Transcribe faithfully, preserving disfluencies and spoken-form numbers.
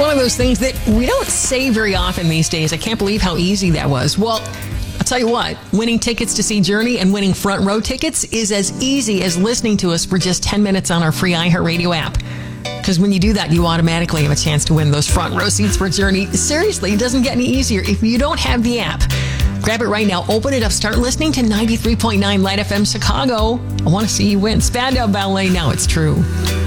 one of those things that we don't say very often these days. I can't believe how easy that was. Well, I'll tell you what, winning tickets to see Journey and winning front row tickets is as easy as listening to us for just ten minutes on our free iHeartRadio app. Because when you do that, you automatically have a chance to win those front row seats for Journey. Seriously, it doesn't get any easier if you don't have the app. Grab it right now, open it up, start listening to ninety-three point nine Light F M Chicago. I want to see you win. Spandau Ballet, now it's true.